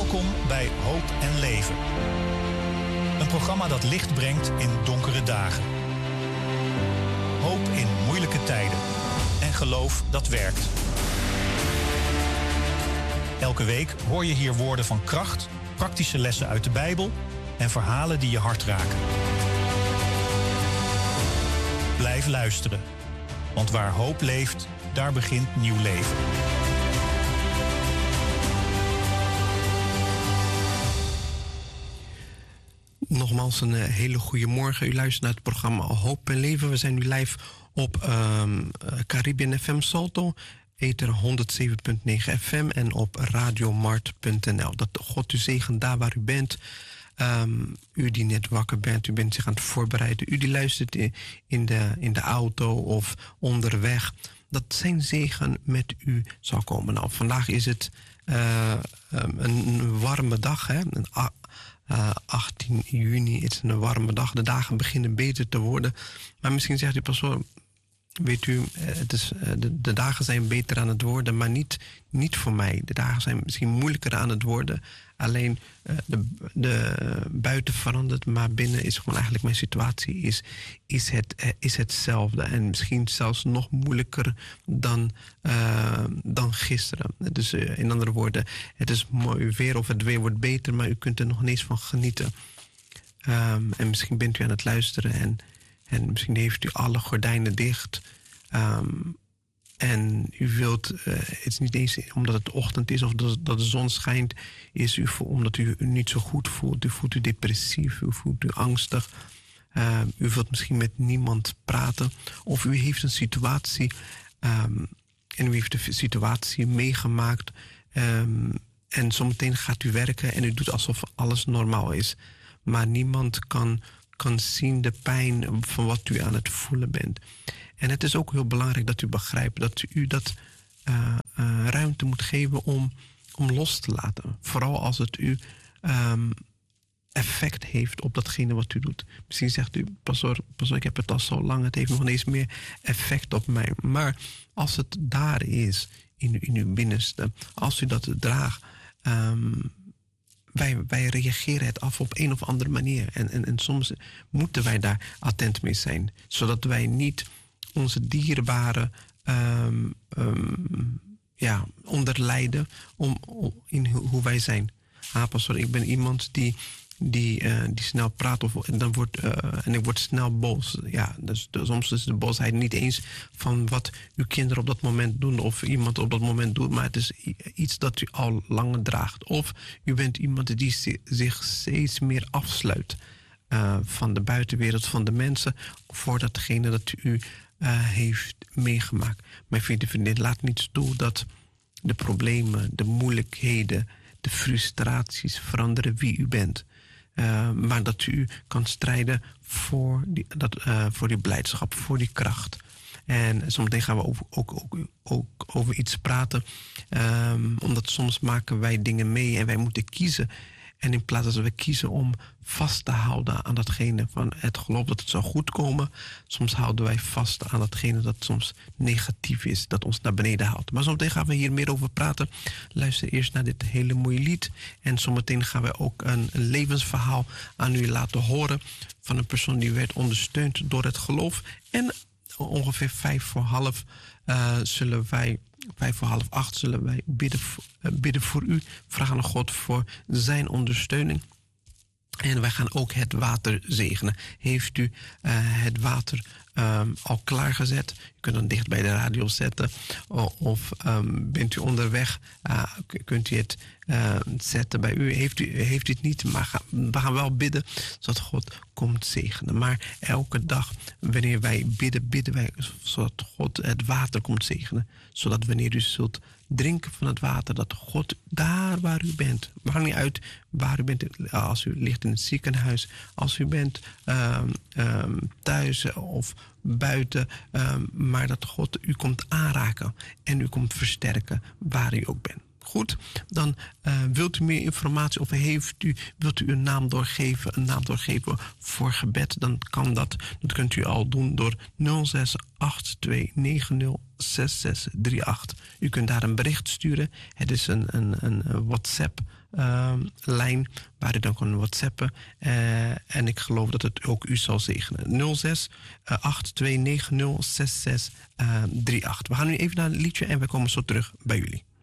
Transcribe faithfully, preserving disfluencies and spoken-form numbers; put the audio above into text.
Welkom bij Hoop en Leven. Een programma dat licht brengt in donkere dagen. Hoop in moeilijke tijden. En geloof dat werkt. Elke week hoor je hier woorden van kracht, praktische lessen uit de Bijbel en verhalen die je hart raken. Blijf luisteren, want waar hoop leeft, daar begint nieuw leven. Nogmaals een hele goede morgen. U luistert naar het programma Hoop en Leven. We zijn nu live op um, Caribbean F M Salto, Ether honderdzeven komma negen F M en op radiomart punt n l. Dat God u zegent daar waar u bent. Um, u die net wakker bent, u bent zich aan het voorbereiden. U die luistert in, in, de, in de auto of onderweg. Dat zijn zegen met u zal komen. Nou, vandaag is het uh, um, een warme dag, hè? Een Uh, achttien juni, het is een warme dag. De dagen beginnen beter te worden. Maar misschien zegt u, pastoor, weet u, het is, de, de dagen zijn beter aan het worden, maar niet, niet voor mij. De dagen zijn misschien moeilijker aan het worden. Alleen uh, de, de buiten verandert, maar binnen is gewoon eigenlijk mijn situatie is, is, het, uh, is hetzelfde. En misschien zelfs nog moeilijker dan, uh, dan gisteren. Dus uh, in andere woorden, het is mooi weer of het weer wordt beter, maar u kunt er nog niet eens van genieten. Um, en misschien bent u aan het luisteren en, en misschien heeft u alle gordijnen dicht. Um, En u wilt, uh, het is niet eens omdat het ochtend is of dat, dat de zon schijnt, is u omdat u u niet zo goed voelt. U voelt u depressief, u voelt u angstig. Uh, u wilt misschien met niemand praten. Of u heeft een situatie um, en u heeft de situatie meegemaakt. Um, en zometeen gaat u werken en u doet alsof alles normaal is. Maar niemand kan, kan zien de pijn van wat u aan het voelen bent. En het is ook heel belangrijk dat u begrijpt dat u dat uh, uh, ruimte moet geven om, om los te laten. Vooral als het u um, effect heeft op datgene wat u doet. Misschien zegt u, pastoor, pastoor, ik heb het al zo lang, het heeft nog eens meer effect op mij. Maar als het daar is, in, in uw binnenste, als u dat draagt, um, wij, wij reageren het af op een of andere manier. En, en, en soms moeten wij daar attent mee zijn, zodat wij niet onze dierbaren um, um, ja, onderlijden om, om, in hoe wij zijn. Ah, pastoor, ik ben iemand die, die, uh, die snel praat of, en, dan wordt, uh, en ik word snel boos. Ja, dus, dus soms is de boosheid niet eens van wat uw kinderen op dat moment doen of iemand op dat moment doet, maar het is iets dat u al langer draagt. Of u bent iemand die zich steeds meer afsluit uh, van de buitenwereld, van de mensen, voor datgene dat u Uh, heeft meegemaakt. Mijn vriend en vriendin, laat niet toe dat de problemen, de moeilijkheden, de frustraties veranderen wie u bent. Uh, maar dat u kan strijden voor die, dat, uh, voor die blijdschap, voor die kracht. En zometeen gaan we over, ook, ook, ook over iets praten. Um, omdat soms maken wij dingen mee en wij moeten kiezen. En in plaats dat we kiezen om vast te houden aan datgene van het geloof dat het zou goed komen, soms houden wij vast aan datgene dat soms negatief is, dat ons naar beneden haalt. Maar zometeen gaan we hier meer over praten. Luister eerst naar dit hele mooie lied. En zometeen gaan we ook een, een levensverhaal aan u laten horen van een persoon die werd ondersteund door het geloof. En ongeveer vijf voor half uh, zullen wij Vijf voor half acht zullen wij bidden, uh, bidden voor u. Vragen aan God voor zijn ondersteuning. En wij gaan ook het water zegenen. Heeft u uh, het water um, al klaargezet? U kunt dan dicht bij de radio zetten. Of um, bent u onderweg? Uh, kunt u het uh, zetten bij u? Heeft u, heeft u het niet? Maar ga, we gaan wel bidden, zodat God komt zegenen. Maar elke dag, wanneer wij bidden, bidden wij zodat God het water komt zegenen. Zodat wanneer u zult drinken van het water, dat God daar waar u bent, maakt niet uit waar u bent, als u ligt in het ziekenhuis, als u bent um, um, thuis of buiten, um, maar dat God u komt aanraken en u komt versterken waar u ook bent. Goed, dan uh, wilt u meer informatie of heeft u, wilt u een naam doorgeven, een naam doorgeven voor gebed, dan kan dat. Dat kunt u al doen door nul zes acht twee negen nul zes zes drie acht. U kunt daar een bericht sturen. Het is een, een, een WhatsApp um, lijn waar u dan kan whatsappen. Uh, en ik geloof dat het ook u zal zegenen. nul zes acht twee negen nul zes zes drie acht. We gaan nu even naar een liedje en we komen zo terug bij jullie.